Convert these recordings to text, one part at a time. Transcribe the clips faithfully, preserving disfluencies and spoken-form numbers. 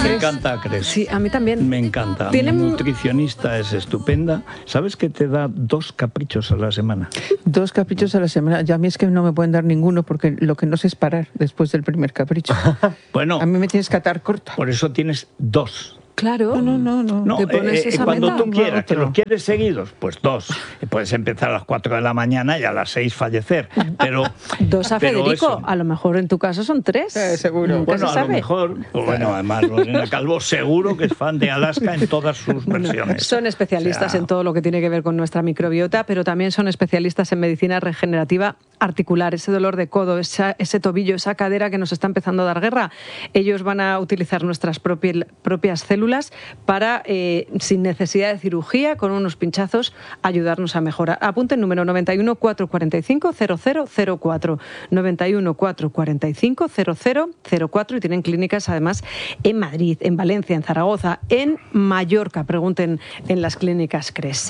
Me encanta Cres. Sí, a mí también. Me encanta. ¿Tiene... Mi nutricionista es estupenda. ¿Sabes que te da dos caprichos a la semana? Dos caprichos a la semana. Ya a mí es que no me pueden dar ninguno porque lo que no sé es parar después del primer capricho. Bueno. A mí me tienes que atar corto. Por eso tienes dos. Claro. No, no, no. No, ¿Te pones eh, esa cuando meta? tú quieras, que Otro. los quieres seguidos, pues dos. Puedes empezar a las cuatro de la mañana y a las seis fallecer. Pero Dos a pero Federico, eso. a lo mejor en tu caso son tres. Eh, seguro. Nunca Bueno, se a sabe. lo mejor, pues bueno, además Lorena Calvo seguro que es fan de Alaska en todas sus versiones. Son especialistas O sea, en todo lo que tiene que ver con nuestra microbiota, pero también son especialistas en medicina regenerativa articular, ese dolor de codo, esa, ese tobillo, esa cadera que nos está empezando a dar guerra. Ellos van a utilizar nuestras propi, propias células para, eh, sin necesidad de cirugía, con unos pinchazos, ayudarnos a mejorar. Apunte el número noventa y uno, cuatrocientos cuarenta y cinco, cero cero cero cuatro. noventa y uno, cuatrocientos cuarenta y cinco, cero cero cero cuatro y tienen clínicas además en Madrid, en Valencia, en Zaragoza, en Mallorca. Pregunten en las clínicas Cres.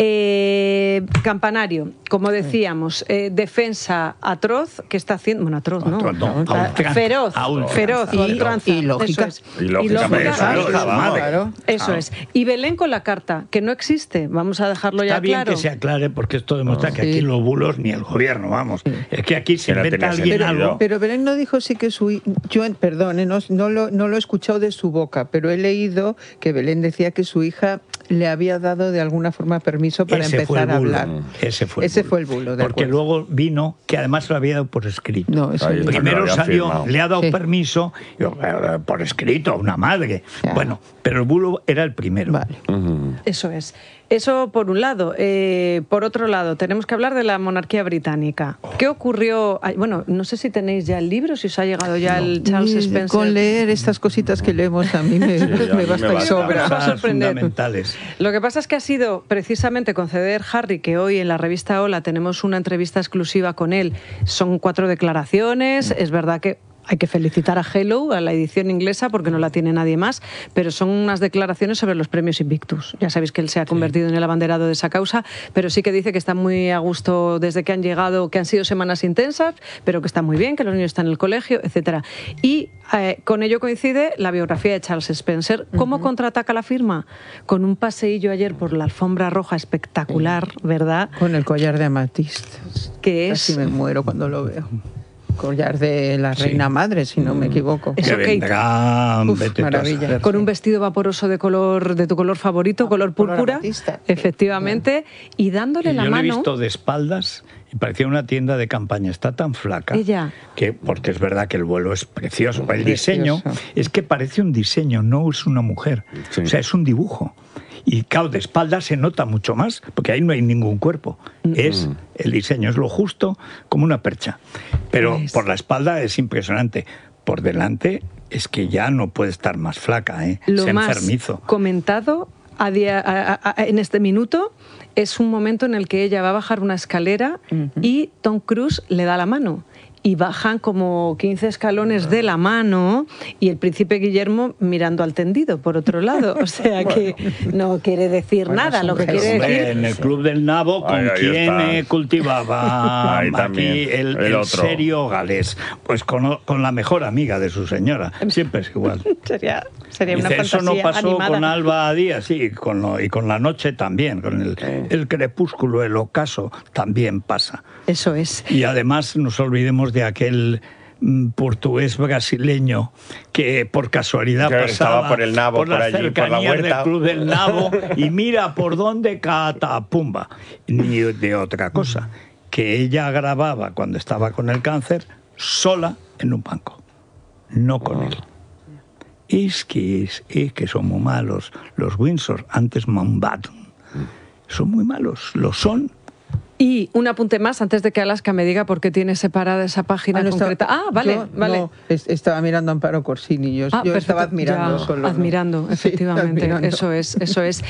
Eh, Campanario, como decíamos, eh, defensa atroz que está haciendo, bueno, atroz, ¿no? Atroz, no, a ultranza, feroz, a ultranza. feroz, Y- a ultranza. y lógica. Eso es. Y lógica, Y pero lógica. eso es lógica, vamos. Claro. Eso Claro. es. Y Belén con la carta, que no existe. Vamos a dejarlo ya Está bien claro. que se aclare porque esto demuestra que Sí. aquí los bulos ni el gobierno, vamos. Es que aquí se Que no inventa tenía alguien sentido. algo. Pero Belén no dijo sí que su... hi- Yo, perdón, eh, no, no, lo, no lo he escuchado de su boca, pero he leído que Belén decía que su hija le había dado de alguna forma permiso para Ese fue empezar el a bulo. hablar. Ese fue el Ese bulo. fue el bulo, de Porque acuerdo. luego vino, que además lo había dado por escrito. No, eso Ahí no. está. Primero Lo había salió, firmado. le ha dado Sí. permiso, yo, eh, por escrito, una madre. Ya. Bueno, pero el bulo era el primero. Vale. Ujú. Eso es. Eso por un lado. Eh, por otro lado, tenemos que hablar de la monarquía británica. ¿Qué ocurrió? Ay, bueno, no sé si tenéis ya el libro, si os ha llegado ya el Charles Y Spencer. Con leer estas cositas que leemos a mí me, Sí, a mí me me basta y basta. sobra. Nos va a Cosas sorprender. fundamentales. Lo que pasa es que ha sido precisamente conceder Harry, que hoy en la revista Hola tenemos una entrevista exclusiva con él. Son cuatro declaraciones. Es verdad que hay que felicitar a Hello, a la edición inglesa, porque no la tiene nadie más, pero son unas declaraciones sobre los premios Invictus. Ya sabéis que él se ha convertido en el abanderado de esa causa, pero sí que dice que está muy a gusto desde que han llegado, que han sido semanas intensas, pero que está muy bien, que los niños están en el colegio, etcétera. Y eh, con ello coincide la biografía de Charles Spencer. ¿Cómo uh-huh. contraataca la firma? Con un paseillo ayer por la alfombra roja espectacular, ¿verdad? Con el collar de amatista. Que es... Casi me muero cuando lo veo. Collar de la reina sí. madre, si no me equivoco. Eso, que vendrá, Uf, maravilla. Con un vestido vaporoso de color de tu color favorito, ah, color púrpura, color efectivamente, sí. y dándole y la yo mano. Yo lo he visto de espaldas y parecía una tienda de campaña. Está tan flaca. Ella. Que, porque es verdad que el vuelo es precioso. El diseño es que parece un diseño, no es una mujer. Sí. O sea, es un dibujo. Y claro, de espalda se nota mucho más, porque ahí no hay ningún cuerpo. Mm. Es el diseño, es lo justo, como una percha. Pero pues... por la espalda es impresionante. Por delante es que ya no puede estar más flaca, ¿eh? Lo es más enfermizo. Comentado a día, a, a, en este minuto es un momento en el que ella va a bajar una escalera uh-huh. y Tom Cruise le da la mano. Y bajan como quince escalones de la mano y el príncipe Guillermo mirando al tendido, por otro lado. O sea que no quiere decir bueno, nada. Lo que quiere hombre, decir... En el Club del Nabo, ¿con ahí, ahí quién eh, cultivaba ahí aquí el, el, el serio galés? Pues con, con la mejor amiga de su señora. Siempre es igual. sería sería Dice, una fantasía eso no pasó animada. con Alba Díaz, sí, con lo, y con la noche también. Con el, eh. el crepúsculo, el ocaso, también pasa. Eso es. Y además nos olvidemos de aquel portugués brasileño que por casualidad que pasaba estaba por el Nabo, por, por las allí, cercanías por la del Club del Nabo y mira por dónde catapumba. Ni de otra cosa, que ella grababa cuando estaba con el cáncer sola en un banco, no con oh. él. Es que, es, es que son muy malos los Windsor, antes Mountbatten. Son muy malos, lo son. Y un apunte más antes de que Alaska me diga por qué tiene separada esa página ah, no concreta. Estaba, ah, vale, yo, vale. No, estaba mirando a Amparo Corsini. Yo, ah, yo estaba admirando ya, solo. Admirando, ¿no? efectivamente. Sí, admirando. Eso es, eso es.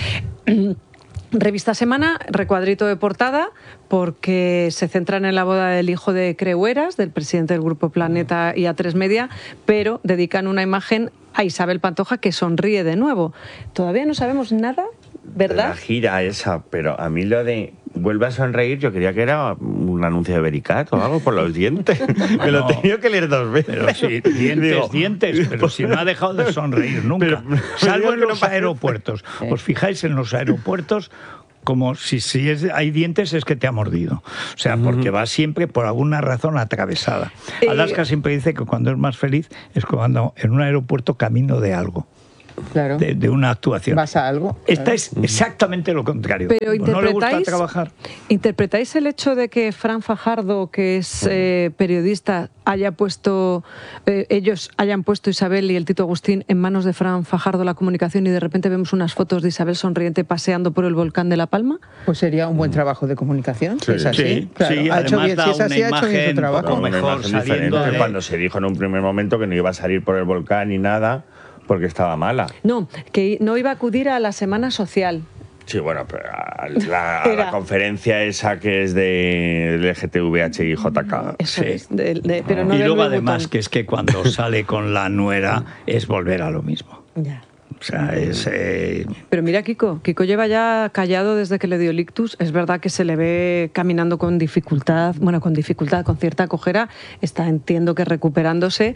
Revista Semana, recuadrito de portada, porque se centran en la boda del hijo de Creueras, del presidente del Grupo Planeta y A tres Media, pero dedican una imagen a Isabel Pantoja que sonríe de nuevo. Todavía no sabemos nada, ¿verdad? La gira esa, pero a mí lo de vuelve a sonreír, yo creía que era un anuncio de Vericat o algo por los dientes. Me lo he tenido que leer dos veces. Pero sí, dientes, Digo, dientes, pero si no ha dejado de sonreír nunca. Pero, salvo en los no aeropuertos. ¿Os fijáis en los aeropuertos? Como si, si es, hay dientes es que te ha mordido. O sea, porque va siempre por alguna razón atravesada. Eh, Alaska siempre dice que cuando es más feliz es cuando en un aeropuerto camino de algo. Claro. De, de una actuación. ¿Vas a algo? Esta claro. es exactamente lo contrario. Pero pues no le gusta trabajar. ¿Interpretáis el hecho de que Fran Fajardo, que es eh, periodista, haya puesto, eh, ellos hayan puesto Isabel y el Tito Agustín en manos de Fran Fajardo la comunicación y de repente vemos unas fotos de Isabel sonriente paseando por el volcán de La Palma? Pues sería un buen trabajo de comunicación. Sí, es así. Sí, claro. sí, ha hecho además bien, da si es así, una ha hecho bien su trabajo. Una mejor saliendo de... Cuando se dijo en un primer momento que no iba a salir por el volcán ni nada, porque estaba mala. No, que no iba a acudir a la Semana Social. Sí, bueno, pero a la, a la conferencia esa que es de L G T B H I J K. Eso sí. es, de, de, pero no y luego Louis además Vuitton. que es que cuando sale con la nuera es volver a lo mismo. Ya. O sea, es... Eh... Pero mira, Kiko, Kiko lleva ya callado desde que le dio el ictus. Es verdad que se le ve caminando con dificultad, bueno, con dificultad, con cierta cojera. Está, entiendo que recuperándose.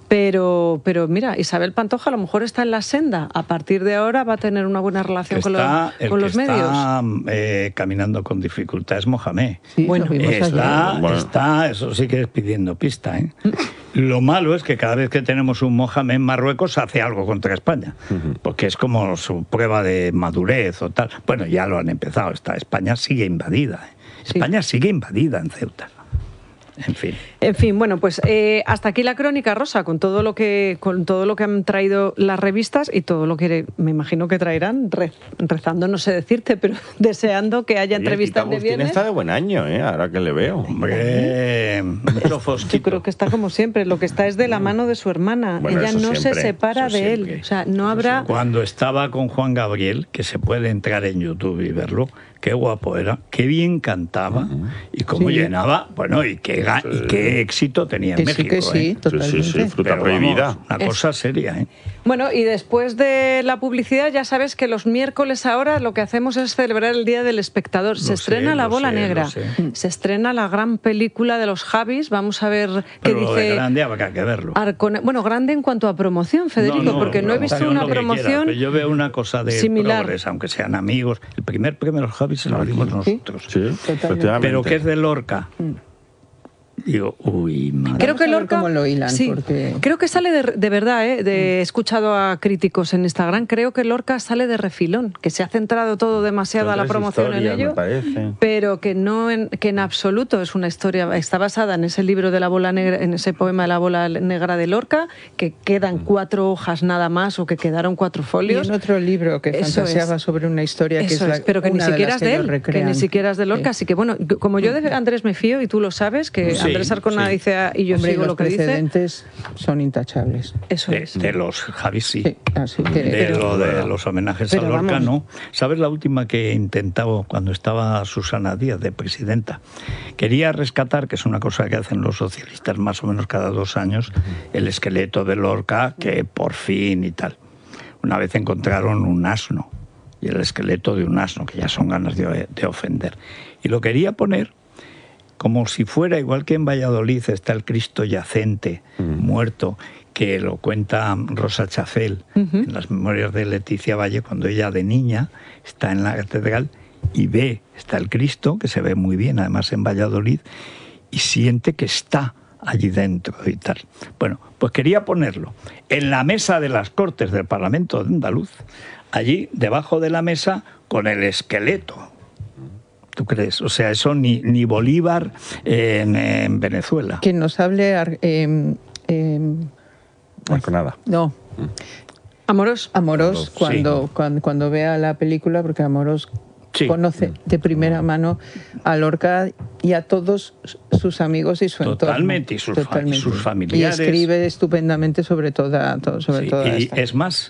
Pero, pero mira, Isabel Pantoja a lo mejor está en la senda. A partir de ahora va a tener una buena relación con, está, los, con los medios. Está eh, caminando con dificultad es Mohamed. Sí, bueno, está, bueno. está, eso sí que es pidiendo pista, ¿eh? Lo malo es que cada vez que tenemos un Mohamed en Marruecos hace algo contra España, uh-huh. porque es como su prueba de madurez o tal. Bueno, ya lo han empezado. Está, España sigue invadida. ¿eh? Sí. España sigue invadida en Ceuta. En fin. En fin, bueno, pues eh, hasta aquí la crónica, Rosa, con todo lo que con todo lo que han traído las revistas y todo lo que me imagino que traerán, re, rezando, no sé decirte, pero deseando que haya entrevistas de viernes. Está de buen año, ¿eh? Ahora que le veo. Hombre, mucho fosquito. Yo creo que está como siempre. Lo que está es de la mano de su hermana. Bueno, ella no siempre, se separa de siempre. él. O sea, no habrá. Cuando estaba con Juan Gabriel, que se puede entrar en YouTube y verlo. Qué guapo era, qué bien cantaba uh-huh. y cómo sí. llenaba, bueno, y qué, sí. y qué éxito tenía en que México. Sí, que sí, ¿eh? totalmente. Sí, sí, sí, fruta Pero, prohibida. Vamos, una cosa es... seria, ¿eh? Bueno, y después de la publicidad, ya sabes que los miércoles ahora lo que hacemos es celebrar el Día del Espectador. Se lo estrena sé, La Bola sé, Negra, se estrena la gran película de los Javis. Vamos a ver qué Pero dice. Lo de grande habrá que verlo. Arcone... Bueno, grande en cuanto a promoción, Federico, no, no, porque no, no he visto no, una promoción. Quiera, yo veo una cosa de similar. Progres, aunque sean amigos. El primer premio de los Javis se lo dimos nosotros. Sí, pero que es de Lorca. Mm. Digo, uy, madre. Creo que Lorca, cómo lo hilan, sí, porque... creo que sale de, de verdad, ¿eh? De, he escuchado a críticos en Instagram, creo que Lorca sale de refilón, que se ha centrado todo demasiado a la promoción en ello, pero que no en, que en absoluto es una historia, está basada en ese libro de la bola negra, en ese poema de la bola negra de Lorca, que quedan cuatro hojas nada más o que quedaron cuatro folios. Y en otro libro que Eso fantaseaba es. sobre una historia que Eso es, la, es, pero que ni siquiera es de él, que ni siquiera es de Lorca, sí. Así que bueno, como yo de Andrés me fío y tú lo sabes, que sí. Andrés Arcona sí. dice y yo Hombre, sigo los lo que dice. Los precedentes son intachables. Eso de, es. de los Javis, sí. sí así que, de, pero, lo, de los homenajes pero a Lorca, vamos. no. ¿Sabes la última que he intentado cuando estaba Susana Díaz de presidenta? Quería rescatar, que es una cosa que hacen los socialistas más o menos cada dos años, el esqueleto de Lorca, que por fin y tal. Una vez encontraron un asno, y el esqueleto de un asno, que ya son ganas de, de ofender. Y lo quería poner como si fuera, igual que en Valladolid está el Cristo yacente, mm. muerto, que lo cuenta Rosa Chafel uh-huh. en las memorias de Leticia Valle, cuando ella de niña está en la catedral y ve, está el Cristo, que se ve muy bien, además en Valladolid, y siente que está allí dentro y tal. Bueno, pues quería ponerlo en la mesa de las Cortes del Parlamento de Andaluz, allí debajo de la mesa con el esqueleto. ¿Tú crees? O sea, eso ni, ni Bolívar en, en Venezuela. Que nos hable... Eh, eh, Arconada. No. Amorós. Amorós, cuando, sí. cuando, cuando vea la película, porque Amorós sí. conoce de primera mano a Lorca y a todos sus amigos y su Totalmente, entorno. Y sus, Totalmente, y sus familiares. Y escribe estupendamente sobre toda, todo, sobre sí, toda y esta. Es más,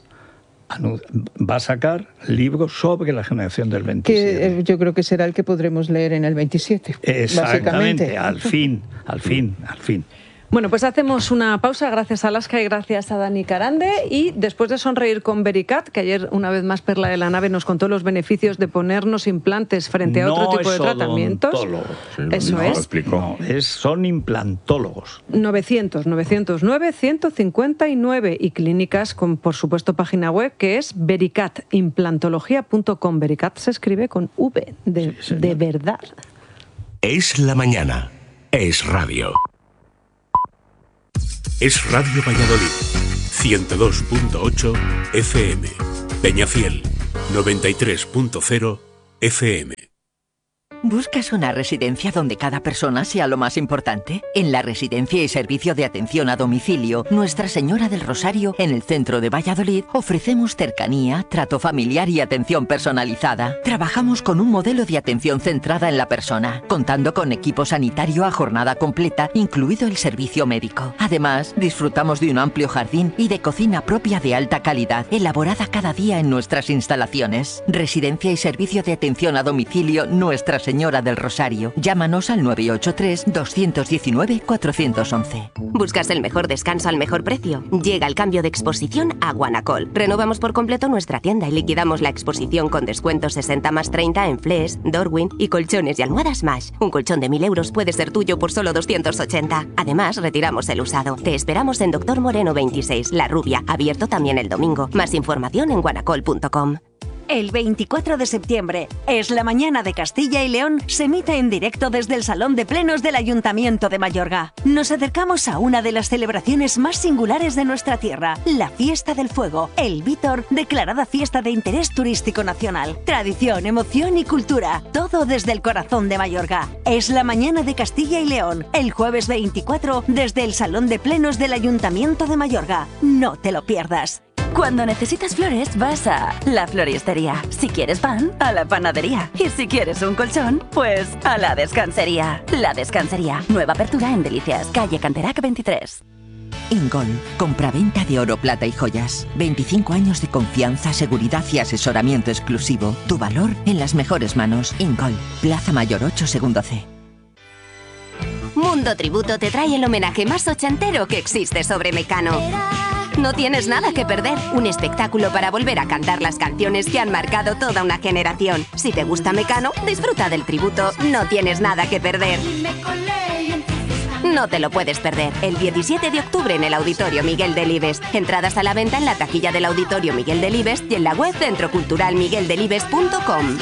va a sacar libros sobre la generación del veintisiete. Que eh, yo creo que será el que podremos leer en el veintisiete. Exactamente, al fin, al fin, al fin. Bueno, pues hacemos una pausa, gracias a Alaska y gracias a Dani Carande, y después de sonreír con Vericat, que ayer una vez más Perla de la Nave nos contó los beneficios de ponernos implantes frente a otro no tipo de tratamientos. Sí, Eso no, es. No, es. Son implantólogos. novecientos, novecientos nueve, ciento cincuenta y nueve y clínicas con, por supuesto, página web que es vericat implantología punto com. Vericat se escribe con V, de, sí, de verdad. Es la mañana. Es radio. Es Radio Valladolid, ciento dos punto ocho F M, Peñafiel, noventa y tres punto cero F M. ¿Buscas una residencia donde cada persona sea lo más importante? En la Residencia y Servicio de Atención a Domicilio Nuestra Señora del Rosario, en el centro de Valladolid, ofrecemos cercanía, trato familiar y atención personalizada. Trabajamos con un modelo de atención centrada en la persona, contando con equipo sanitario a jornada completa, incluido el servicio médico. Además, disfrutamos de un amplio jardín y de cocina propia de alta calidad, elaborada cada día en nuestras instalaciones. Residencia y Servicio de Atención a Domicilio Nuestra Señora del Rosario. Llámanos al nueve ocho tres, dos uno nueve, cuatro uno uno. ¿Buscas el mejor descanso al mejor precio? Llega el cambio de exposición a Guanacol. Renovamos por completo nuestra tienda y liquidamos la exposición con descuento sesenta más treinta en Flex, Dorwin y colchones y almohadas Mash. Un colchón de mil euros puede ser tuyo por solo doscientos ochenta. Además, retiramos el usado. Te esperamos en Doctor Moreno veintiséis, La Rubia, abierto también el domingo. Más información en guanacol punto com. El veinticuatro de septiembre, Es la Mañana de Castilla y León, se emite en directo desde el Salón de Plenos del Ayuntamiento de Mayorga. Nos acercamos a una de las celebraciones más singulares de nuestra tierra, la Fiesta del Fuego, el Vítor, declarada fiesta de interés turístico nacional. Tradición, emoción y cultura, todo desde el corazón de Mayorga. Es la Mañana de Castilla y León, el jueves veinticuatro, desde el Salón de Plenos del Ayuntamiento de Mayorga. No te lo pierdas. Cuando necesitas flores, vas a la floristería. Si quieres pan, a la panadería. Y si quieres un colchón, pues a la descansería. La Descansería. Nueva apertura en Delicias, calle Canterac veintitrés. Ingol, compraventa de oro, plata y joyas. veinticinco años de confianza, seguridad y asesoramiento exclusivo. Tu valor en las mejores manos. Ingol, Plaza Mayor ocho, segundo C. Mundo Tributo te trae el homenaje más ochentero que existe sobre Mecano. No tienes nada que perder, un espectáculo para volver a cantar las canciones que han marcado toda una generación. Si te gusta Mecano, disfruta del tributo, no tienes nada que perder. No te lo puedes perder, el diecisiete de octubre en el Auditorio Miguel Delibes. Entradas a la venta en la taquilla del Auditorio Miguel Delibes y en la web centro cultural miguel delibes punto com.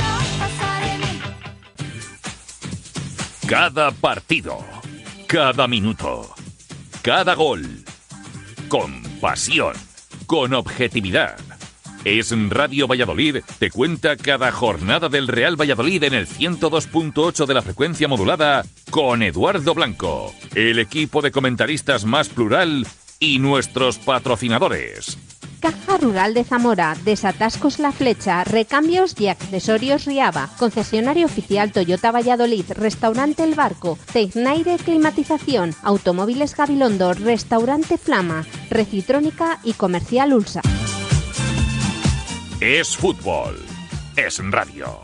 Cada partido, cada minuto, cada gol, con pasión, con objetividad. Es Radio Valladolid, te cuenta cada jornada del Real Valladolid en el ciento dos punto ocho de la frecuencia modulada con Eduardo Blanco, el equipo de comentaristas más plural y nuestros patrocinadores. Caja Rural de Zamora, Desatascos La Flecha, Recambios y Accesorios Riaba, concesionario oficial Toyota Valladolid, Restaurante El Barco, Tecnaire Climatización, Automóviles Gabilondo, Restaurante Flama, Recitrónica y Comercial Ulsa. Es fútbol, es radio.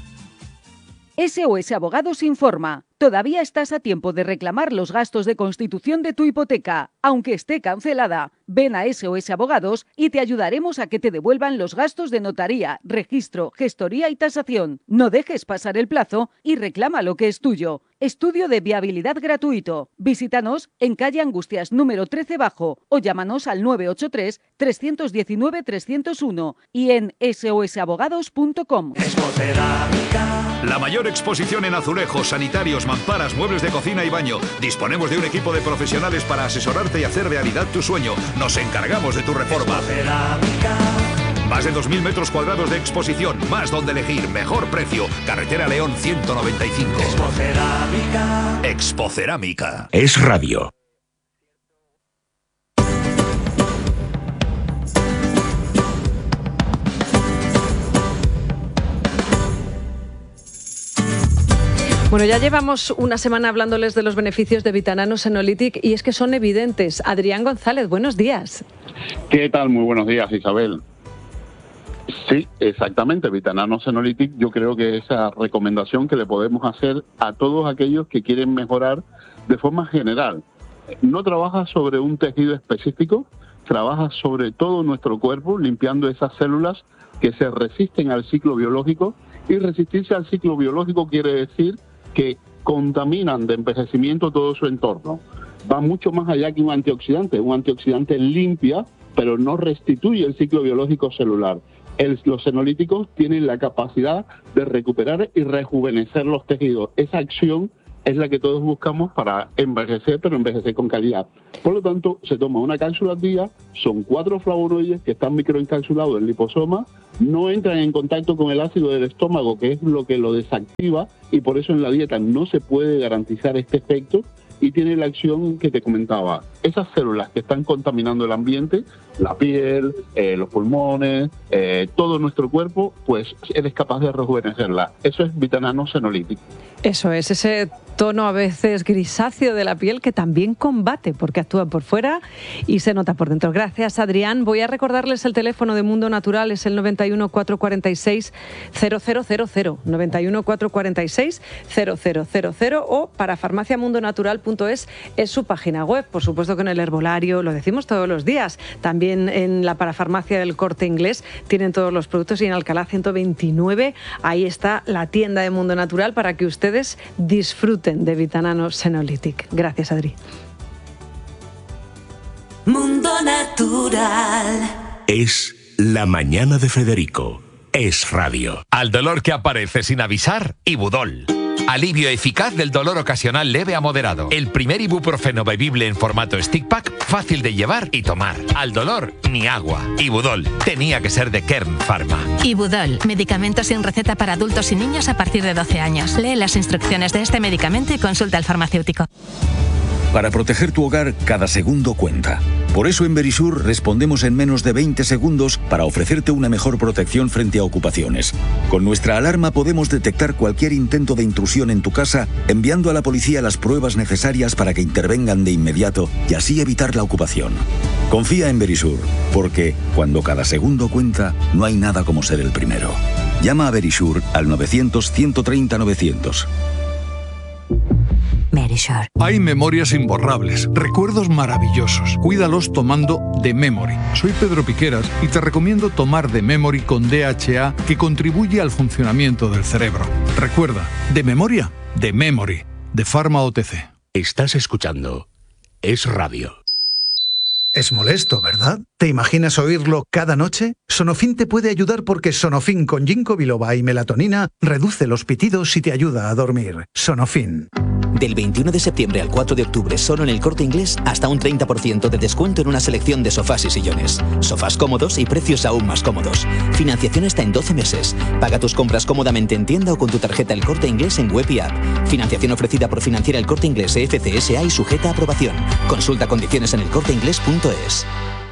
S O S Abogados informa. Todavía estás a tiempo de reclamar los gastos de constitución de tu hipoteca, aunque esté cancelada. Ven a S O S Abogados y te ayudaremos a que te devuelvan los gastos de notaría, registro, gestoría y tasación. No dejes pasar el plazo y reclama lo que es tuyo. Estudio de viabilidad gratuito. Visítanos en calle Angustias número trece bajo o llámanos al nueve ocho tres, tres uno nueve, tres cero uno y en s o s abogados punto com. La mayor exposición en azulejos, sanitarios, mamparas, muebles de cocina y baño. Disponemos de un equipo de profesionales para asesorarte y hacer realidad tu sueño. Nos encargamos de tu reforma. Más de dos mil metros cuadrados de exposición, más donde elegir, mejor precio. Carretera León ciento noventa y cinco. Expocerámica. Expocerámica. Es radio. Bueno, ya llevamos una semana hablándoles de los beneficios de Vitanano Senolytic y es que son evidentes. Adrián González, buenos días. ¿Qué tal? Muy buenos días, Isabel. Sí, exactamente. Vitanano Senolytic, yo creo que esa recomendación que le podemos hacer a todos aquellos que quieren mejorar de forma general no trabaja sobre un tejido específico, trabaja sobre todo nuestro cuerpo, limpiando esas células que se resisten al ciclo biológico, y resistirse al ciclo biológico quiere decir que contaminan de envejecimiento todo su entorno. Va mucho más allá que un antioxidante. Un antioxidante limpia, pero no restituye el ciclo biológico celular. El, los senolíticos tienen la capacidad de recuperar y rejuvenecer los tejidos. Esa acción es la que todos buscamos para envejecer, pero envejecer con calidad. Por lo tanto, se toma una cápsula al día, son cuatro flavonoides que están microencapsulados en liposoma, no entran en contacto con el ácido del estómago, que es lo que lo desactiva, y por eso en la dieta no se puede garantizar este efecto, y tiene la acción que te comentaba. Esas células que están contaminando el ambiente, la piel, eh, los pulmones, eh, todo nuestro cuerpo, pues eres capaz de rejuvenecerla. Eso es Vitanano Senolítico. Eso es, ese tono a veces grisáceo de la piel que también combate, porque actúa por fuera y se nota por dentro. Gracias, Adrián. Voy a recordarles el teléfono de Mundo Natural, es el noventa y uno, cuatrocientos cuarenta y seis, cero cero cero cero, noventa y uno, cuatrocientos cuarenta y seis, cero cero cero cero, o para farmacia mundo natural punto es es su página web. Por supuesto que en el herbolario, lo decimos todos los días, también en la parafarmacia del Corte Inglés tienen todos los productos, y en Alcalá ciento veintinueve ahí está la tienda de Mundo Natural para que ustedes disfruten de Vitanano Senolytic. Gracias, Adri. Mundo Natural. Es la mañana de Federico. Es radio. Al dolor que aparece sin avisar, Ibudol. Alivio eficaz del dolor ocasional leve a moderado. El primer ibuprofeno bebible en formato stick pack, fácil de llevar y tomar. Al dolor, ni agua. Ibudol. Tenía que ser de Kern Pharma. Ibudol. Medicamento sin receta para adultos y niños a partir de doce años. Lee las instrucciones de este medicamento y consulta al farmacéutico. Para proteger tu hogar, cada segundo cuenta. Por eso en Verisur respondemos en menos de veinte segundos para ofrecerte una mejor protección frente a ocupaciones. Con nuestra alarma podemos detectar cualquier intento de intrusión en tu casa, enviando a la policía las pruebas necesarias para que intervengan de inmediato y así evitar la ocupación. Confía en Verisur, porque cuando cada segundo cuenta, no hay nada como ser el primero. Llama a Verisur al novecientos, ciento treinta, novecientos. Verisur. Hay memorias imborrables, recuerdos maravillosos. Cuídalos tomando The Memory. Soy Pedro Piqueras y te recomiendo tomar The Memory con D H A, que contribuye al funcionamiento del cerebro. Recuerda, de memoria, The Memory, de Pharma O T C. Estás escuchando Es Radio. Es molesto, ¿verdad? ¿Te imaginas oírlo cada noche? Sonofin te puede ayudar porque Sonofin con ginkgo biloba y melatonina reduce los pitidos y te ayuda a dormir. Sonofin. Del veintiuno de septiembre al cuatro de octubre, solo en el Corte Inglés, hasta un treinta por ciento de descuento en una selección de sofás y sillones. Sofás cómodos y precios aún más cómodos. Financiación hasta en doce meses. Paga tus compras cómodamente en tienda o con tu tarjeta El Corte Inglés en web y app. Financiación ofrecida por Financiera El Corte Inglés F C S A y sujeta a aprobación. Consulta condiciones en el corte inglés punto es.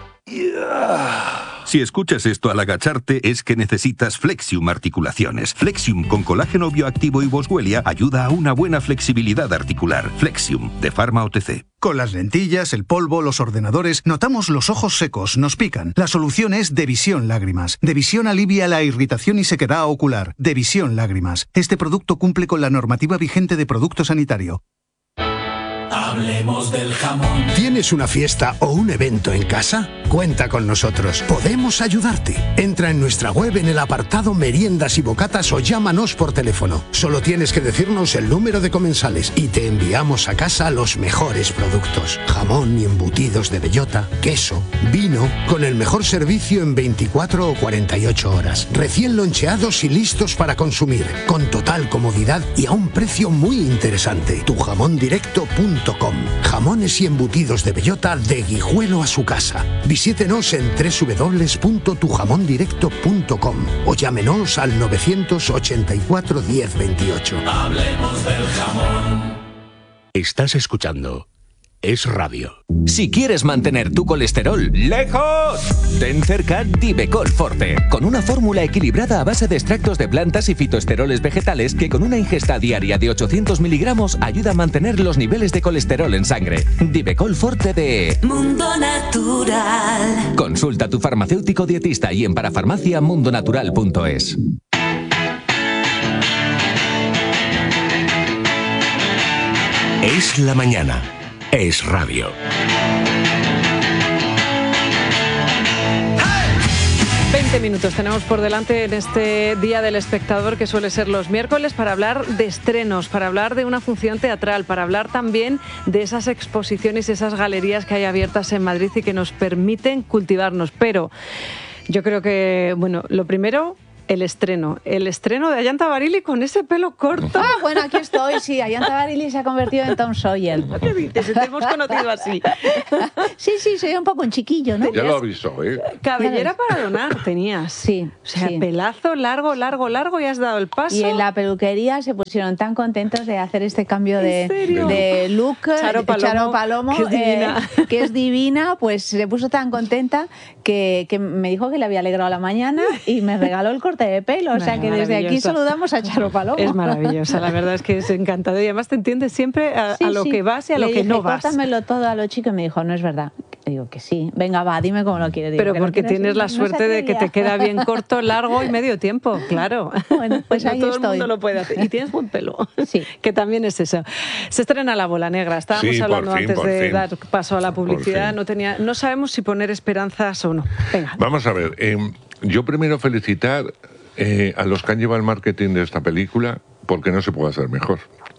Si escuchas esto al agacharte, es que necesitas Flexium Articulaciones. Flexium con colágeno bioactivo y boswellia ayuda a una buena flexibilidad articular. Flexium, de Pharma O T C. Con las lentillas, el polvo, los ordenadores, notamos los ojos secos, nos pican. La solución es Devisión Lágrimas. Devisión alivia la irritación y sequedad ocular. Devisión Lágrimas. Este producto cumple con la normativa vigente de producto sanitario. Hablemos del jamón. ¿Tienes una fiesta o un evento en casa? Cuenta con nosotros. Podemos ayudarte. Entra en nuestra web en el apartado Meriendas y Bocatas o llámanos por teléfono. Solo tienes que decirnos el número de comensales y te enviamos a casa los mejores productos. Jamón y embutidos de bellota, queso, vino, con el mejor servicio en veinticuatro o cuarenta y ocho horas. Recién loncheados y listos para consumir. Con total comodidad y a un precio muy interesante. tu jamón directo punto com. Jamones y embutidos de bellota de Guijuelo a su casa. Visítenos en doble u doble u doble u punto tu jamón directo punto com o llámenos al novecientos ochenta y cuatro, diez veintiocho. Hablemos del jamón. Estás escuchando Es Radio. Si quieres mantener tu colesterol lejos, ten cerca Divecol Forte, con una fórmula equilibrada a base de extractos de plantas y fitoesteroles vegetales que con una ingesta diaria de ochocientos miligramos ayuda a mantener los niveles de colesterol en sangre. Divecol Forte de Mundo Natural. Consulta a tu farmacéutico dietista y en parafarmacia mundo natural punto es. Es la mañana. Es radio. veinte minutos tenemos por delante en este Día del Espectador, que suele ser los miércoles, para hablar de estrenos, para hablar de una función teatral, para hablar también de esas exposiciones, esas galerías que hay abiertas en Madrid y que nos permiten cultivarnos. Pero yo creo que, bueno, lo primero... El estreno, el estreno de Ayanta Barili con ese pelo corto. Ah, bueno, aquí estoy, sí, Ayanta Barili se ha convertido en Tom Sawyer. ¿Qué dices? Te hemos conocido así. Sí, sí, soy un poco un chiquillo, ¿no? Ya lo avisó, ¿eh? Cabellera para donar tenías. Sí. O sea, sí. pelazo largo, largo, largo, y has dado el paso. Y en la peluquería se pusieron tan contentos de hacer este cambio de, de look. Charo Palomo, Charo Palomo, que es divina. Eh, que es divina, pues se puso tan contenta que, que me dijo que le había alegrado la mañana y me regaló el corte de pelo. O sea, que desde aquí saludamos a Charo Palomo. Es maravillosa, la verdad es que es encantador y además te entiendes siempre a, sí, a lo sí. que vas y a Le lo que dije, no vas. Córtamelo todo a los chicos, y me dijo, no es verdad. Digo que sí. Venga, va, dime cómo lo quieres. Digo, Pero porque tienes la suerte de que te queda bien corto, largo y medio tiempo, claro. Bueno, pues no ahí todo estoy. el mundo lo puede hacer. Y tienes buen pelo, sí. Que también es eso. Se estrena La Bola Negra. Estábamos Sí, hablando por fin, antes por de fin. dar paso a la publicidad. No, tenía, no sabemos si poner esperanzas o no. Venga. Vamos a ver, eh, yo primero felicitar eh, a los que han llevado el marketing de esta película, porque no se puede hacer mejor.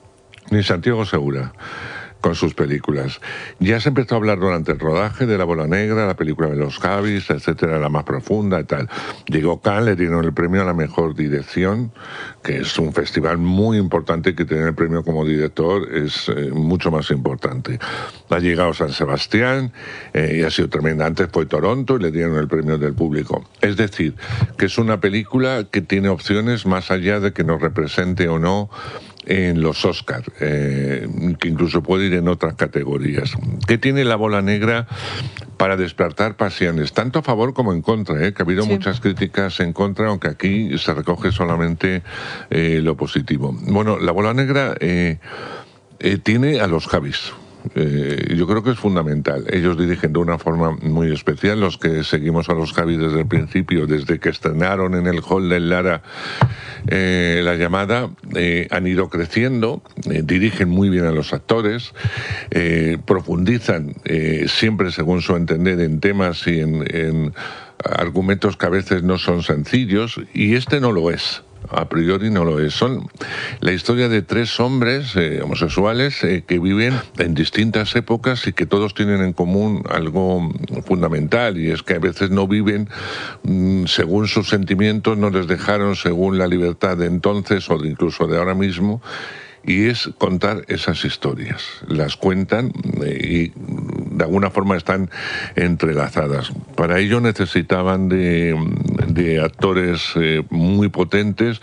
Ni Santiago Segura con sus películas. Ya se empezó a hablar durante el rodaje de La Bola Negra, la película de los Javis, etcétera, la más profunda y tal. Llegó Cannes, le dieron el premio a la mejor dirección, que es un festival muy importante, que tener el premio como director es eh, mucho más importante. Ha llegado San Sebastián eh, y ha sido tremenda. Antes fue Toronto y le dieron el premio del público. Es decir, que es una película que tiene opciones más allá de que nos represente o no en los Oscars, eh, que incluso puede ir en otras categorías. ¿Qué tiene La Bola Negra para despertar pasiones? Tanto a favor como en contra, ¿eh? Que ha habido sí. muchas críticas en contra, aunque aquí se recoge solamente eh, lo positivo. Bueno, La Bola Negra eh, eh, tiene a los Javis. Eh, yo creo que es fundamental. Ellos dirigen de una forma muy especial. Los que seguimos a los Javis desde el principio, desde que estrenaron en el hall del Lara eh, La Llamada, eh, han ido creciendo, eh, dirigen muy bien a los actores, eh, profundizan eh, siempre según su entender en temas y en, en argumentos que a veces no son sencillos, y este no lo es. A priori no lo es. Son la historia de tres hombres eh, homosexuales eh, que viven en distintas épocas y que todos tienen en común algo fundamental, y es que a veces no viven mmm, según sus sentimientos, no les dejaron según la libertad de entonces o de incluso de ahora mismo. Y es contar esas historias. Las cuentan y de alguna forma están entrelazadas. Para ello necesitaban de, de actores eh, muy potentes.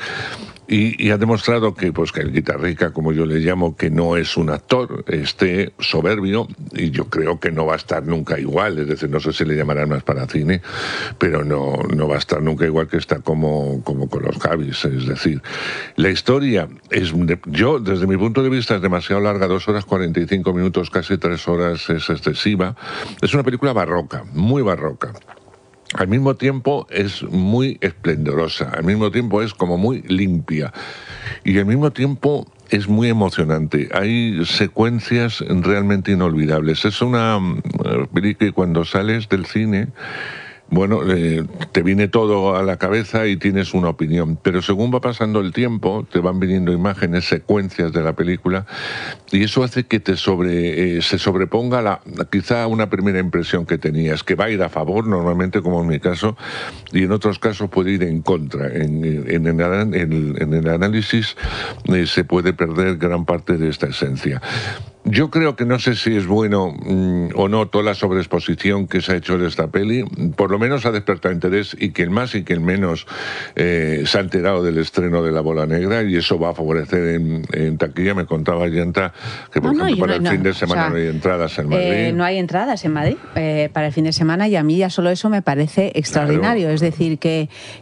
Y, y ha demostrado que, pues, que el guitarrica, como yo le llamo, que no es un actor, esté soberbio, y yo creo que no va a estar nunca igual. Es decir, no sé si le llamarán más para cine, pero no, no va a estar nunca igual que está como, como con los Javis. Es decir, la historia es, yo desde mi punto de vista, es demasiado larga, dos horas cuarenta y cinco minutos, casi tres horas es excesiva. Es una película barroca, muy barroca. Al mismo tiempo es muy esplendorosa, al mismo tiempo es como muy limpia, y al mismo tiempo es muy emocionante. Hay secuencias realmente inolvidables. Es una película que cuando sales del cine, bueno, eh, te viene todo a la cabeza y tienes una opinión, pero según va pasando el tiempo te van viniendo imágenes, secuencias de la película, y eso hace que te sobre, eh, se sobreponga la, quizá una primera impresión que tenías, que va a ir a favor normalmente, como en mi caso, y en otros casos puede ir en contra. En, en, en, el, en el análisis eh, se puede perder gran parte de esta esencia. Yo creo que no sé si es bueno mmm, o no toda la sobreexposición que se ha hecho de esta peli. Por lo menos ha despertado interés, y que el más y que el menos eh, se ha enterado del estreno de La Bola Negra, y eso va a favorecer en, en taquilla. Me contaba Ayanta que, por no, ejemplo, no, para el no, fin de semana o sea, no hay entradas en Madrid. Eh, no hay entradas en Madrid eh, para el fin de semana, y a mí ya solo eso me parece extraordinario. Claro. Es decir, que,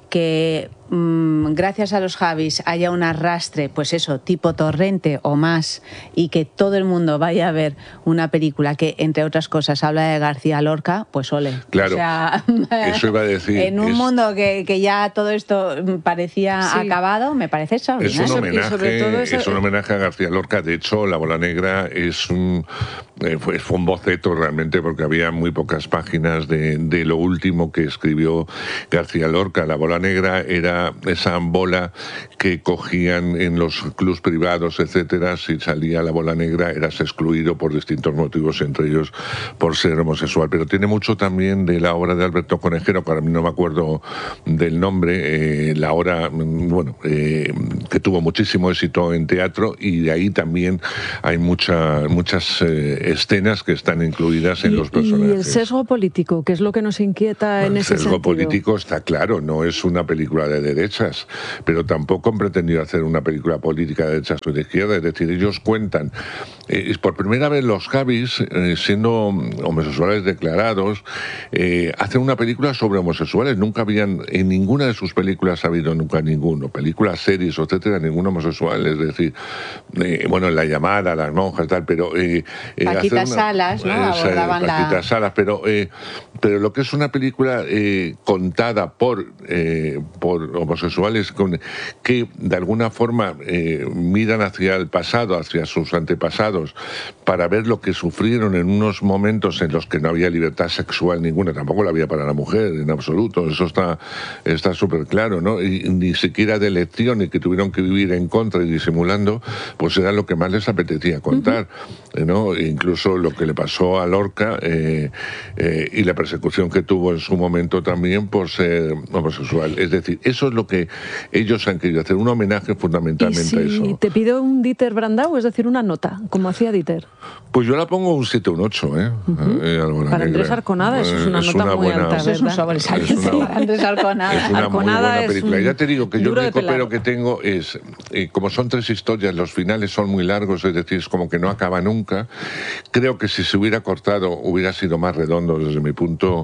que mmm, gracias a los Javis haya un arrastre, pues eso, tipo Torrente o más, y que todo el mundo vaya a ver una película que, entre otras cosas, habla de García Lorca, pues ole. Claro, o sea, eso iba a decir. En un es, mundo que, que ya todo esto parecía sí. acabado, me parece extraordinario. Es un homenaje, y sobre todo eso, es un homenaje a García Lorca. De hecho, La Bola Negra es un, eh, fue, fue un boceto realmente, porque había muy pocas páginas de, de lo último que escribió García Lorca. La Bola Negra era esa bola que cogían en los clubs privados, etcétera. Si salía la bola negra, eras excluido por distintos motivos, entre ellos por ser homosexual. Pero tiene mucho también de la obra de Alberto Conejero, que ahora no me acuerdo del nombre, eh, la obra, bueno, eh, que tuvo muchísimo éxito en teatro, y de ahí también hay mucha, muchas eh, escenas que están incluidas en y, los personajes. Y el sesgo político, que es lo que nos inquieta en el ese sentido. El sesgo político está claro, no es una película de derechas, pero tampoco han pretendido hacer una película política de derechas o de izquierda. Es decir, ellos cuentan, eh, por primera vez los Javis, eh, siendo homosexuales declarados, eh, hacen una película sobre homosexuales. Nunca habían, en ninguna de sus películas ha habido nunca ninguno, películas, series, etcétera, ningún homosexual. Es decir, eh, bueno, en La Llamada, Las Monjas, tal, pero... Eh, eh, Paquita una, Salas, ¿no? Eh, Abordaban Paquita la... Salas, pero, eh, pero lo que es una película eh, contada por, eh, por homosexuales con, que de alguna forma eh, miran hacia el pasado, hacia sus antepasados, para ver lo que sufrieron en unos momentos en los que no había libertad sexual ninguna, tampoco la había para la mujer en absoluto, eso está está súper claro, ¿no? Y ni siquiera de elección, y que tuvieron que vivir en contra y disimulando, pues era lo que más les apetecía contar, uh-huh. ¿no? E incluso lo que le pasó a Lorca eh, eh, y la persecución que tuvo en su momento también por ser homosexual. Es decir, eso es lo que ellos han querido hacer, un homenaje fundamentalmente ¿Y si a eso. te pido un Dieter Brandau, es decir, una nota, como hacía Dieter? Pues yo la pongo un siete, un ocho, ¿eh? Uh-huh. eh Para Andrés Arconada eso es una es nota una muy buena, alta, ¿verdad? Es un sobresaliente para Andrés Arconada. Es una Arconada muy buena película. Ya te digo que yo el único pero pelar. que tengo es, eh, como son tres historias, los finales son muy largos, es decir, es como que no acaba nunca. Creo que si se hubiera cortado hubiera sido más redondo desde mi punto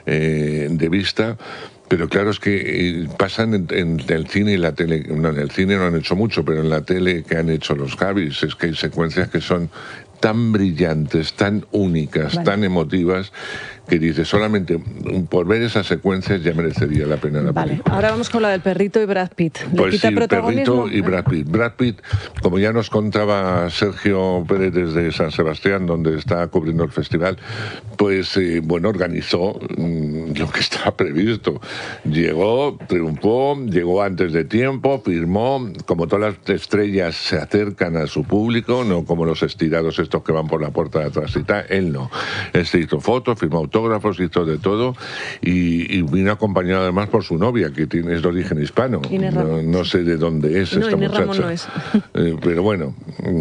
eh, de vista. Pero claro, es que pasan en, en el cine y la tele. No, en el cine no han hecho mucho, pero en la tele que han hecho los Javis, es que hay secuencias que son tan brillantes, tan únicas, vale. tan emotivas, que dice, solamente por ver esas secuencias ya merecería la pena la vale. película. Ahora vamos con la del perrito y Brad Pitt. ¿Le pues quita sí, protagonismo? Perrito y Brad Pitt. Brad Pitt, como ya nos contaba Sergio Pérez desde San Sebastián, donde está cubriendo el festival, pues eh, bueno, organizó mmm, lo que estaba previsto. Llegó, triunfó, llegó antes de tiempo, firmó, como todas las estrellas se acercan a su público, no como los estirados estos que van por la puerta de atrás y tal, él no. Él se hizo fotos, firmó autógrafos, hizo de todo, y, y vino acompañado además por su novia, que tiene, es de origen hispano. No, no sé de dónde es no, esta Inés muchacha. Ramón no es. Eh, pero bueno,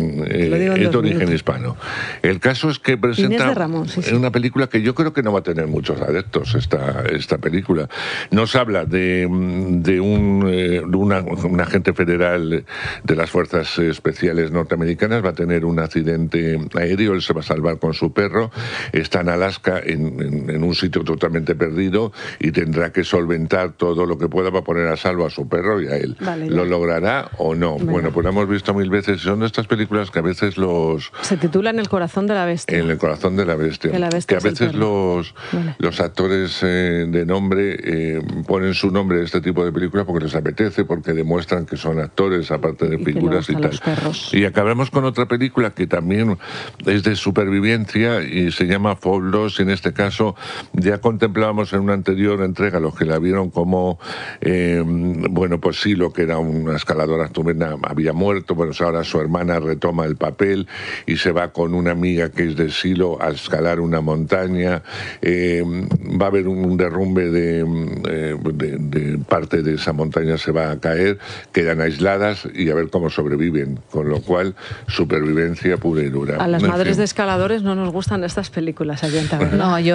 eh, es de origen minutos. hispano. El caso es que presenta Ramón, sí, sí. una película que yo creo que no va a tener muchos adeptos, esta, esta película. Nos habla de, de un, eh, una, un agente federal de las Fuerzas Especiales norteamericanas, va a tener un accidente aéreo, él se va a salvar con su perro, está en Alaska, en, en, en un sitio totalmente perdido, y tendrá que solventar todo lo que pueda para poner a salvo a su perro y a él. Vale, ¿Lo logrará o no? Bueno. bueno, pues lo hemos visto mil veces. Son de estas películas que a veces los... Se titula En el corazón de la bestia. En el corazón de la bestia. Que, la bestia que a veces los, vale. los actores eh, de nombre eh, ponen su nombre a este tipo de películas porque les apetece, porque demuestran que son actores, aparte de y figuras y tal. Y acabamos con otra película que también es de supervivencia y se llama Faultless, y en este caso ya contemplábamos en una anterior entrega los que la vieron como eh, bueno, pues sí, lo que era una escaladora estupenda había muerto, bueno, ahora su hermana retoma el papel y se va con una amiga que es de Silo a escalar una montaña. Eh, va a haber un derrumbe de, eh, de, de parte de esa montaña, se va a caer, quedan aisladas y a ver cómo sobreviven, con lo cual supervivencia pura y dura. A las en madres fin. de escaladores no nos gustan estas películas allí en Taberna. No, yo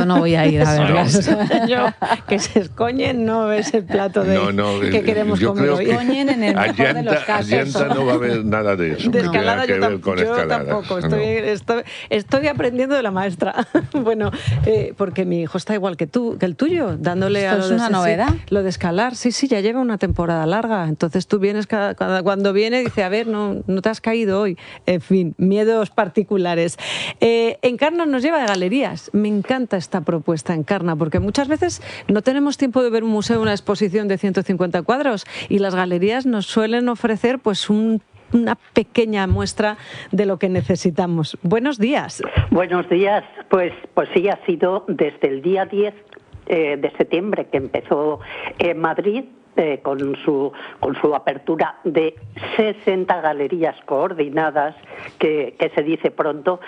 no voy a ir a verlas. No. Yo, que se escoñen no es el plato de, no, no, que queremos yo comer creo hoy. Que Escoñen en el mejor allanta, de los casos. allanta no va a haber nada de eso. De que escalada tenga que yo, ver con yo escalada. tampoco, estoy, No. estoy, estoy aprendiendo de la maestra. Bueno, eh, porque mi hijo está igual que tú, que el tuyo, dándole ¿Esto a lo es de una ese- novedad? Lo de escalar, sí, sí, ya lleva una temporada larga. Entonces tú vienes, cada, cada- cuando viene, dice, a ver, no, no te has caído hoy. En fin, miedos particulares. Eh, Encarna nos lleva de galerías. Me encanta esta propuesta, Encarna, porque muchas veces no tenemos tiempo de ver un museo, una exposición de ciento cincuenta cuadros, y las galerías nos suelen ofrecer pues un una pequeña muestra de lo que necesitamos. Buenos días. Buenos días. Pues, pues sí, ha sido desde el día diez eh, de septiembre que empezó en Madrid eh, con su con su apertura de sesenta galerías coordinadas, que, que se dice pronto.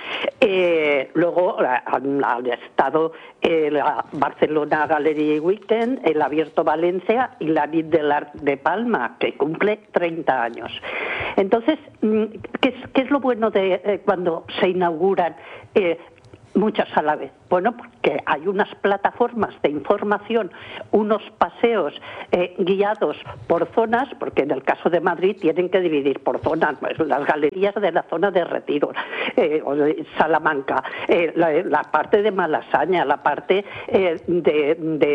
Eh, luego han, han estado eh, la Barcelona Gallery Weekend, el Abierto Valencia y la Nit del Art de Palma, que cumple treinta años. Entonces, ¿qué es, qué es lo bueno de eh, cuando se inauguran eh, muchas a la vez? Bueno, porque hay unas plataformas de información, unos paseos eh, guiados por zonas, porque en el caso de Madrid tienen que dividir por zonas, pues, las galerías de la zona de Retiro, eh, o de Salamanca, eh, la, la parte de Malasaña, la parte eh, de,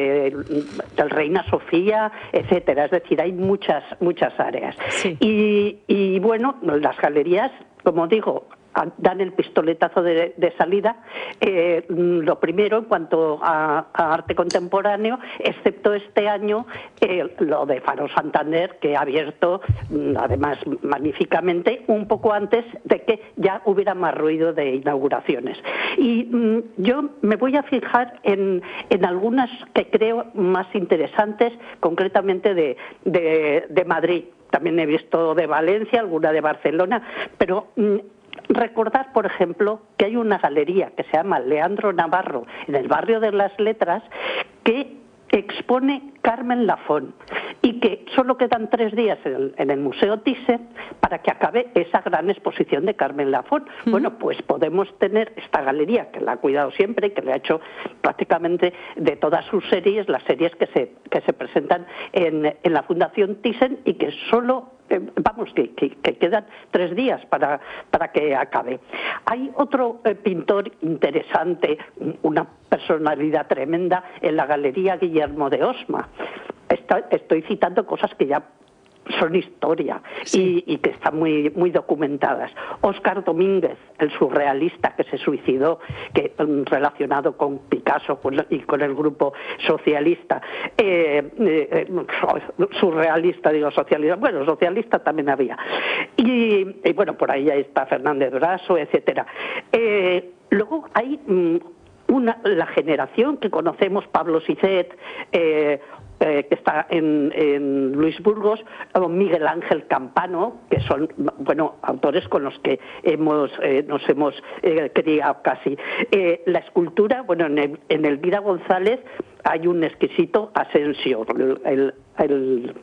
de, del Reina Sofía, etcétera. Es decir, hay muchas, muchas áreas. Sí. Y, y bueno, las galerías, como digo, dan el pistoletazo de, de salida. Eh, lo primero, en cuanto a, a arte contemporáneo, excepto este año, eh, lo de Faro Santander, que ha abierto, además, magníficamente, un poco antes de que ya hubiera más ruido de inauguraciones. Y mm, yo me voy a fijar en, en algunas que creo más interesantes, concretamente de, de, de Madrid. También he visto de Valencia, alguna de Barcelona, pero mm, recordar, por ejemplo, que hay una galería que se llama Leandro Navarro en el barrio de las Letras que expone Carmen Lafón y que solo quedan tres días en el, en el Museo Thyssen para que acabe esa gran exposición de Carmen Lafón. Uh-huh. Bueno, pues podemos tener esta galería que la ha cuidado siempre y que le ha hecho prácticamente de todas sus series, las series que se, que se presentan en, en la Fundación Thyssen y que solo Eh, vamos, que, que, que quedan tres días para, para que acabe. Hay otro eh, pintor interesante, una personalidad tremenda en la Galería Guillermo de Osma. Está, estoy citando cosas que ya son historia, sí, y, y que están muy muy documentadas. Óscar Domínguez, el surrealista que se suicidó, que relacionado con Picasso con, y con el grupo socialista, eh, eh, surrealista, digo socialista, bueno, socialista también había. Y, y bueno, por ahí está Fernández Brasso, etcétera. Eh, luego hay mm, una la generación que conocemos, Pablo Sicet, eh, Eh, que está en, en Luis Burgos, o Miguel Ángel Campano, que son, bueno, autores con los que hemos eh, nos hemos eh, criado casi. Eh, la escultura, bueno, en, el, en Elvira González hay un exquisito Asensio, el, el, el,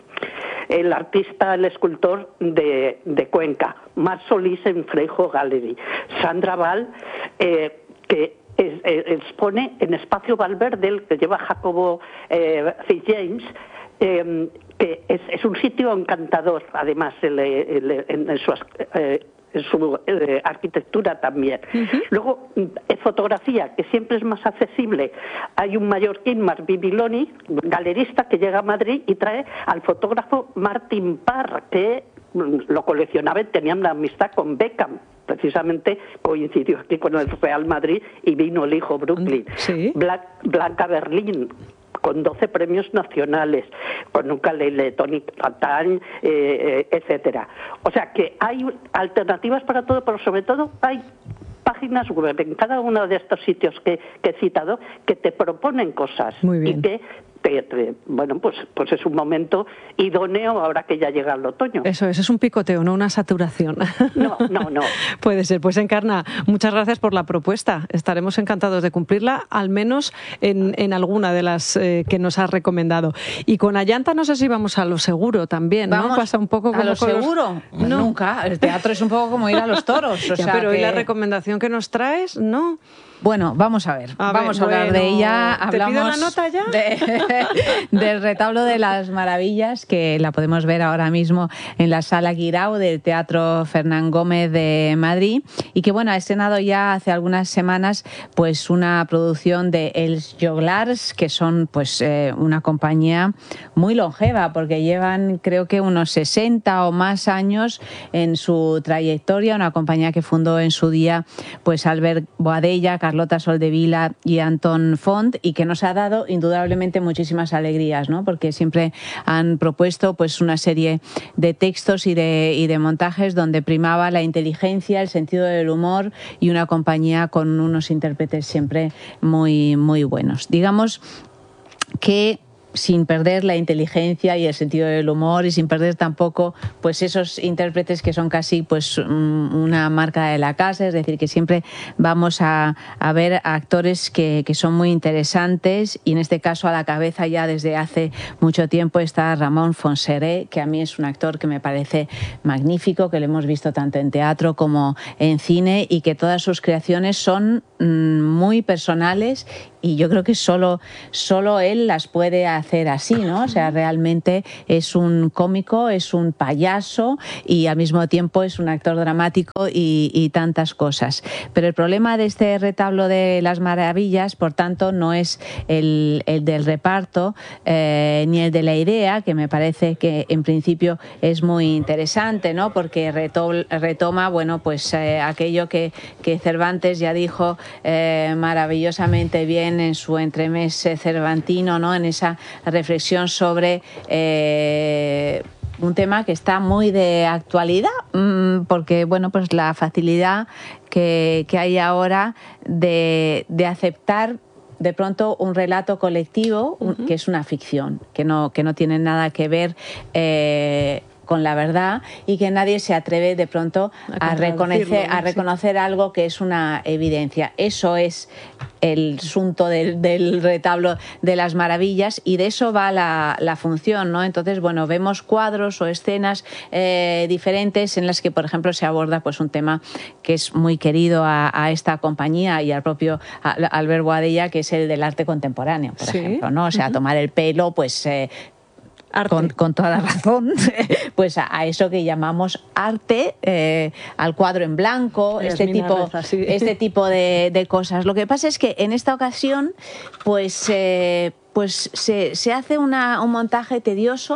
el artista, el escultor de, de Cuenca. Mar Solís en Freijo Gallery. Sandra Val, eh, que Es, es, expone en Espacio Valverde, el que lleva Jacobo eh, James, eh, que es, es un sitio encantador, además el, el, el, en su, eh, en su eh, arquitectura también. Uh-huh. Luego, eh, fotografía, que siempre es más accesible. Hay un mallorquín, Marc Bibiloni, galerista, que llega a Madrid y trae al fotógrafo Martin Parr, que lo coleccionaba y tenía una amistad con Beckham. Precisamente coincidió aquí con el Real Madrid y vino el hijo Brooklyn. ¿Sí? Bla- Blanca Berlín, con doce premios nacionales, con un ukelele, Tony Catán, eh, eh, etcétera. O sea que hay alternativas para todo, pero sobre todo hay páginas web en cada uno de estos sitios que, que he citado que te proponen cosas. Muy bien. Y que te, te, bueno, pues, pues es un momento idóneo ahora que ya llega el otoño. Eso es, es un picoteo, no una saturación. No, no, no. Puede ser. Pues Encarna, muchas gracias por la propuesta. Estaremos encantados de cumplirla, al menos en, en alguna de las eh, que nos has recomendado. Y con Allanta no sé si vamos a lo seguro también, ¿no? Vamos Pasa un poco como a lo con seguro. Los... No. Nunca. El teatro es un poco como ir a los toros. O ya, sea pero que... ¿y la recomendación que nos traes? No. Bueno, vamos a ver, a vamos ver, a hablar bueno, de ella. ¿te Hablamos pido la nota ya? De, del Retablo de las Maravillas, que la podemos ver ahora mismo en la Sala Guirao del Teatro Fernán Gómez de Madrid, y que bueno, ha estrenado ya hace algunas semanas pues una producción de Els Joglars, que son pues eh, una compañía muy longeva, porque llevan creo que unos sesenta o más años en su trayectoria, una compañía que fundó en su día pues Albert Boadella, Carlota Soldevila y Antón Font, y que nos ha dado indudablemente muchísimas alegrías, ¿no? Porque siempre han propuesto pues una serie de textos y de, y de montajes donde primaba la inteligencia, el sentido del humor y una compañía con unos intérpretes siempre muy, muy buenos. Digamos que sin perder la inteligencia y el sentido del humor, y sin perder tampoco pues esos intérpretes que son casi pues una marca de la casa, es decir, que siempre vamos a, a ver a actores que, que son muy interesantes, y en este caso a la cabeza ya desde hace mucho tiempo está Ramón Fonseré, que a mí es un actor que me parece magnífico, que lo hemos visto tanto en teatro como en cine, y que todas sus creaciones son mmm, muy personales, y yo creo que solo, solo él las puede hacer así, ¿no? O sea, realmente es un cómico, es un payaso y al mismo tiempo es un actor dramático y, y tantas cosas. Pero el problema de este Retablo de las Maravillas, por tanto, no es el, el del reparto eh, ni el de la idea, que me parece que en principio es muy interesante, ¿no? Porque retol, retoma, bueno, pues eh, aquello que, que Cervantes ya dijo eh, maravillosamente bien en su entremés cervantino, ¿no? En esa reflexión sobre eh, un tema que está muy de actualidad, porque bueno, pues la facilidad que, que hay ahora de, de aceptar de pronto un relato colectivo, uh-huh. que es una ficción, que no, que no tiene nada que ver eh, con la verdad, y que nadie se atreve de pronto a, a reconocer, a reconocer algo que es una evidencia. Eso es el asunto del, del Retablo de las Maravillas, y de eso va la, la función, ¿no? Entonces, bueno, vemos cuadros o escenas eh, diferentes en las que, por ejemplo, se aborda pues un tema que es muy querido a, a esta compañía y al propio Albert Boadella, que es el del arte contemporáneo, por ¿Sí? ejemplo, ¿no? O sea, uh-huh. tomar el pelo, pues... Eh, Con, con toda la razón, pues a, a eso que llamamos arte, eh, al cuadro en blanco, este tipo, este tipo de, de cosas. Lo que pasa es que en esta ocasión, pues... Eh, pues se, se hace una, un montaje tedioso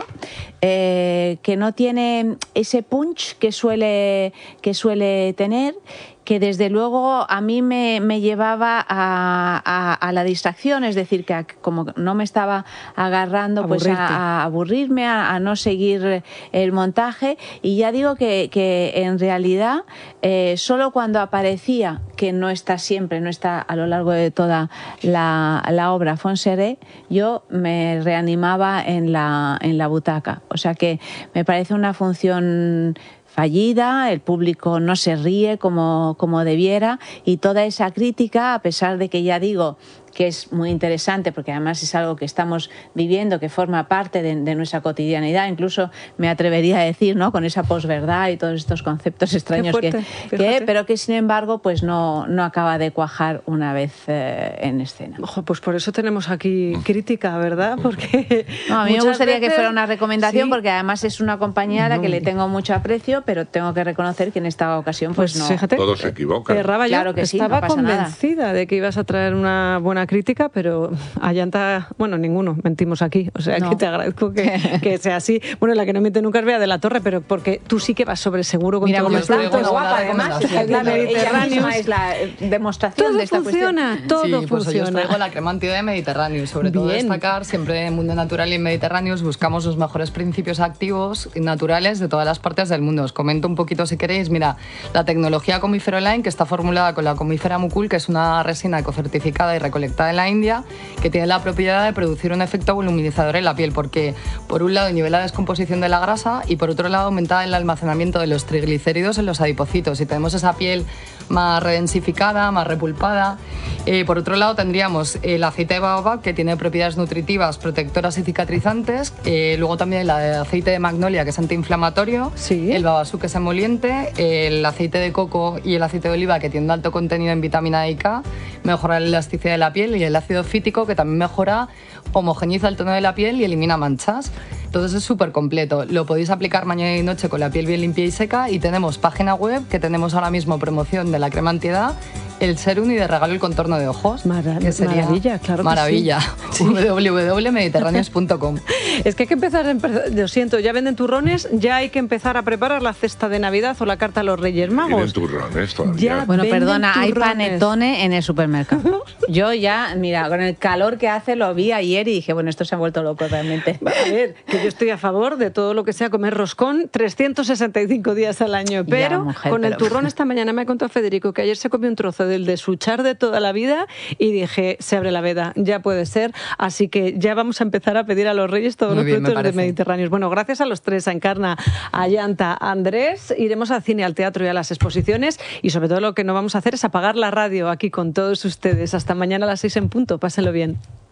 eh, que no tiene ese punch que suele, que suele tener, que desde luego a mí me, me llevaba a, a, a la distracción, es decir, que a, como no me estaba agarrando pues a, a aburrirme, a, a no seguir el montaje, y ya digo que, que en realidad eh, solo cuando aparecía, que no está siempre, no está a lo largo de toda la, la obra, Fonseré, yo me reanimaba en la, en la butaca. O sea que me parece una función fallida, el público no se ríe como, como debiera, y toda esa crítica, a pesar de que ya digo que es muy interesante, porque además es algo que estamos viviendo, que forma parte de, de nuestra cotidianidad, incluso me atrevería a decir, ¿no? Con esa posverdad y todos estos conceptos extraños fuerte, que, que pero que sin embargo pues no, no acaba de cuajar una vez eh, en escena. Ojo, pues por eso tenemos aquí crítica, ¿verdad? Porque no, a mí me gustaría veces... que fuera una recomendación, sí. porque además es una compañía a la no. que le tengo mucho aprecio, pero tengo que reconocer que en esta ocasión pues, pues no. Fíjate, todos se equivocan. Cerraba yo, claro que sí, estaba no pasa convencida nada. de que ibas a traer una buena crítica, pero allanta, bueno, ninguno, mentimos aquí, o sea no. que te agradezco que, que sea así. Bueno, la que no miente nunca es Bea de la Torre, pero porque tú sí que vas sobre seguro con Mira, todo como esto. está, pues guapa, además, la Mediterráneo es la demostración todo de esta funciona, cuestión. todo sí, funciona. Pues yo os traigo la crema anti de Mediterráneo, sobre todo Bien. destacar siempre en Mundo Natural y en Mediterráneos buscamos los mejores principios activos y naturales de todas las partes del mundo. Os comento un poquito si queréis. Mira, la tecnología Comífero Line, que está formulada con la comífera Mucul, que es una resina ecocertificada y recolectada en la India, que tiene la propiedad de producir un efecto voluminizador en la piel, porque por un lado nivela la descomposición de la grasa y por otro lado aumenta el almacenamiento de los triglicéridos en los adipocitos, y tenemos esa piel más redensificada, más repulpada. Eh, por otro lado tendríamos el aceite de baobab, que tiene propiedades nutritivas, protectoras y cicatrizantes. Eh, luego también el aceite de magnolia, que es antiinflamatorio. Sí. El babasú, que es emoliente. El aceite de coco y el aceite de oliva, que tiene un alto contenido en vitamina E y K. Mejora la elasticidad de la piel. Y el ácido fítico, que también mejora, homogeniza el tono de la piel y elimina manchas. Entonces es súper completo. Lo podéis aplicar mañana y noche con la piel bien limpia y seca. Y tenemos página web, que tenemos ahora mismo promoción de la crema antiedad, el serum y de regalo el contorno de ojos. Mara que sería maravilla, claro que maravilla. sí. doble u doble u doble punto mediterráneos punto com. Es que hay que empezar, lo siento, ya venden turrones, ya hay que empezar a preparar la cesta de Navidad o la carta a los Reyes Magos. Tienen turrones todavía. Ya bueno, venden perdona, hay turrones. panetone en el supermercado. Yo ya, mira, con el calor que hace lo vi ayer y dije, bueno, esto se ha vuelto loco realmente. A ver, que yo estoy a favor de todo lo que sea comer roscón trescientos sesenta y cinco días al año, pero ya, mujer, con el pero... turrón esta mañana me ha contado Federico que ayer se comió un trozo del de su char de toda la vida y dije, se abre la veda, ya puede ser, así que ya vamos a empezar a pedir a los Reyes todos Muy los bien, productos me de Mediterráneos. Bueno, gracias a los tres, a Encarna, a Yanta, a Andrés, iremos al cine, al teatro y a las exposiciones y sobre todo lo que no vamos a hacer es apagar la radio aquí con todos ustedes. Hasta mañana a las seis en punto, pásenlo bien.